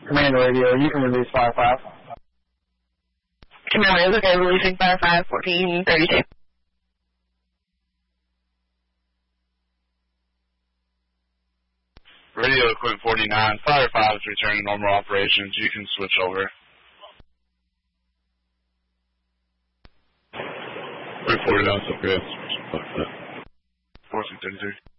Command radio, you can release Fire 5. Command radio, okay, releasing Fire 5, 1432. Radio Equipment 49, Fire 5 is returning to normal operations. You can switch over. Report it out, so good. 1433.